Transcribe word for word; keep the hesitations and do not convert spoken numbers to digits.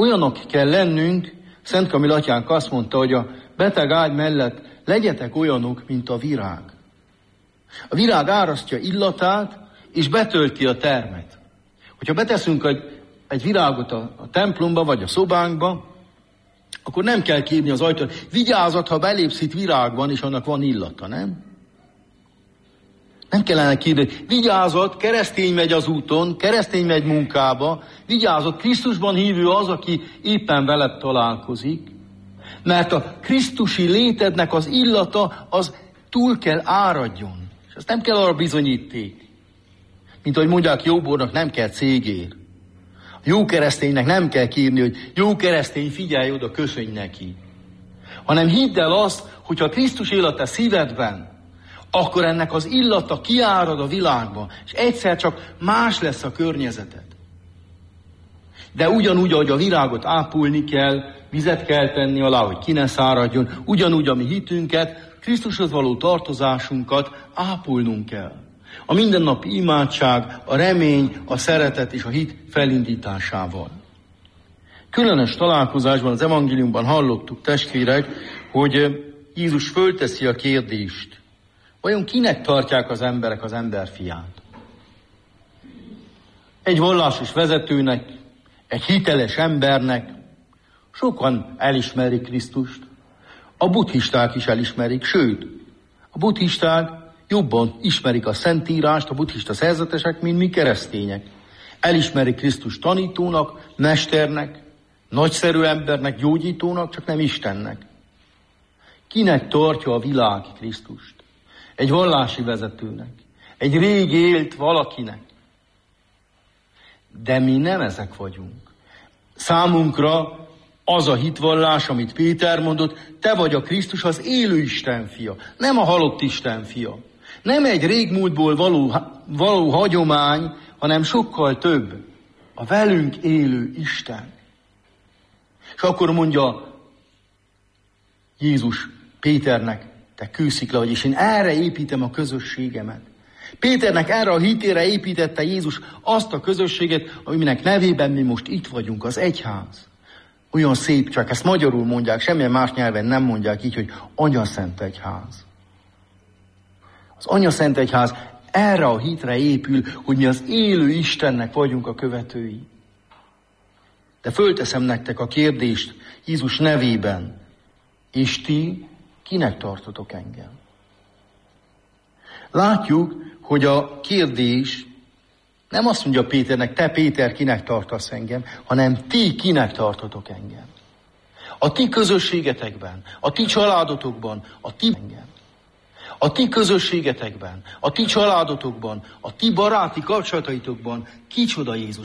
Olyanok kell lennünk, Szent Kamil atyánk azt mondta, hogy a beteg ágy mellett legyetek olyanok, mint a virág. A virág árasztja illatát, és betölti a termet. Hogyha beteszünk egy, egy virágot a, a templomba, vagy a szobánkba, akkor nem kell kérni az ajtón. Vigyázat, ha belépsz, itt virág van, és annak van illata, nem? Nem kellene kérni. Vigyázat, keresztény megy az úton, keresztény megy munkába. Vigyázat, Krisztusban hívő az, aki éppen veled találkozik. Mert a krisztusi létednek az illata, az túl kell áradjon. És azt nem kell arra bizonyíték. Mint ahogy mondják, jóbornak nem kell cégér. A jó kereszténynek nem kell kérni, hogy jó keresztény, figyelj oda, köszönj neki. Hanem hidd el azt, hogyha Krisztus él a te szívedben, akkor ennek az illata kiárad a világba, és egyszer csak más lesz a környezeted. De ugyanúgy, ahogy a virágot ápolni kell, vizet kell tenni alá, hogy ki ne száradjon, ugyanúgy a mi hitünket, Krisztushoz való tartozásunkat ápolnunk kell. A mindennapi imádság, a remény, a szeretet és a hit felindításával. Különös találkozásban az evangéliumban hallottuk, testvérek, hogy Jézus fölteszi a kérdést. Vajon kinek tartják az emberek az emberfiát? Egy vallásos vezetőnek, egy hiteles embernek. Sokan elismerik Krisztust. A buddhisták is elismerik, sőt, a buddhisták jobban ismerik a Szentírást, a buddhista szerzetesek, mint mi keresztények. Elismerik Krisztus tanítónak, mesternek, nagyszerű embernek, gyógyítónak, csak nem Istennek. Kinek tartja a világ Krisztust? Egy vallási vezetőnek, egy rég élt valakinek. De mi nem ezek vagyunk. Számunkra az a hitvallás, amit Péter mondott, te vagy a Krisztus, az élő Isten fia, nem a halott Isten fia. Nem egy régmúltból való, való hagyomány, hanem sokkal több. A velünk élő Isten. És akkor mondja Jézus Péternek, te kőszikla vagy, és én erre építem a közösségemet. Péternek erre a hitére építette Jézus azt a közösséget, aminek nevében mi most itt vagyunk, az egyház. Olyan szép, csak ezt magyarul mondják, semmilyen más nyelven nem mondják így, hogy Anyaszent Egyház. Az Anyaszent Egyház erre a hitre épül, hogy mi az élő Istennek vagyunk a követői. De fölteszem nektek a kérdést Jézus nevében, és ti kinek tartotok engem? Látjuk, hogy a kérdés nem azt mondja Péternek, te Péter kinek tartasz engem, hanem ti kinek tartotok engem. A ti közösségetekben, a ti családotokban, a ti engem. A ti közösségetekben, a ti családotokban, a ti baráti kapcsolataitokban kicsoda Jézus?